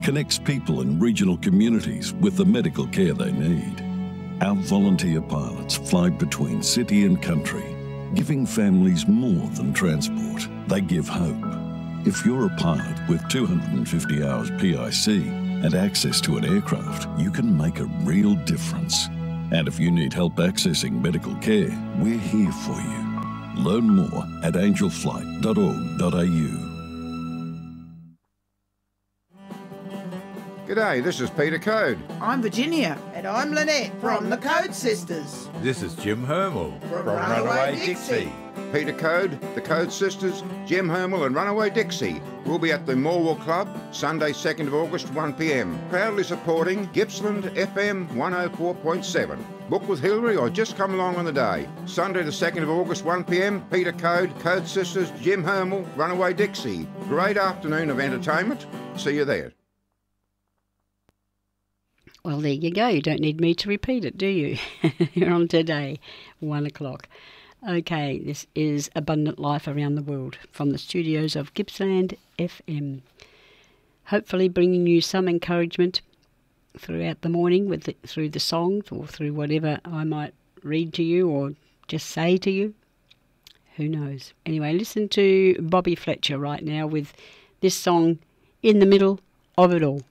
connects people in regional communities with the medical care they need. Our volunteer pilots fly between city and country, giving families more than transport. They give hope. If you're a pilot with 250 hours PIC and access to an aircraft, you can make a real difference. And if you need help accessing medical care, we're here for you. Learn more at angelflight.org.au. G'day, this is Peter Code. I'm Virginia. And I'm Lynette from the Code Sisters. This is Jim Hermel from Runaway Dixie. Peter Code, the Code Sisters, Jim Hermel and Runaway Dixie will be at the Morwell Club Sunday 2nd of August 1pm, proudly supporting Gippsland FM 104.7. Book with Hillary or just come along on the day. Sunday the 2nd of August 1pm, Peter Code, Code Sisters, Jim Hermel, Runaway Dixie. Great afternoon of entertainment. See you there. Well, there you go. You don't need me to repeat it, do you? You're on today, 1 o'clock. Okay, this is Abundant Life Around the World from the studios of Gippsland FM. Hopefully bringing you some encouragement throughout the morning through the songs or through whatever I might read to you or just say to you. Who knows? Anyway, listen to Bobby Fletcher right now with this song, In the Middle of It All.